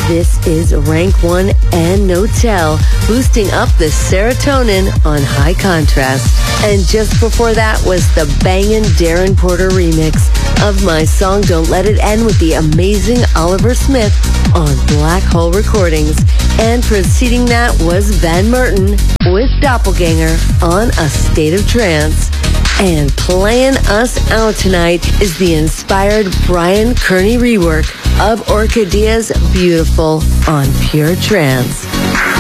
This is Rank 1 and No Tell, boosting up the serotonin on High Contrast. And just before that was the bangin' Darren Porter remix of my song Don't Let It End with the amazing Oliver Smith on Black Hole Recordings. And preceding that was Van Merten with Doppelganger on A State of Trance. And playing us out tonight is the inspired Brian Kearney rework of Orchidea's Beautiful on Pure Trance.